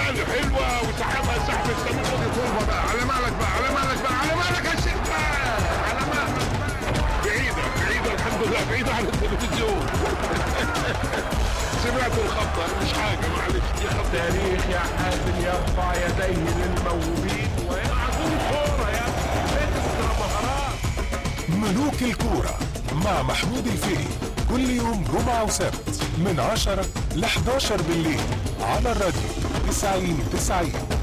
حلو حلوه وسحبها سحب السمين ودي طولها بقى. على مالك بقى، على مالك بقى، على مالك يا شيخ بقى، على مالك بقى. بعيده بعيده الحمد لله، بعيده عن التلفزيون. سمعت الخبطه مش حاجه، معلش دي خبطه. تاريخ يا حازم يرفع يديه للموهوبين ويلعبون كوره يا اكسترا مهارات. ملوك الكورة مع محمود الفقي كل يوم جمعة وسبت من 10 ل 11 بالليل على الراديو 90-90.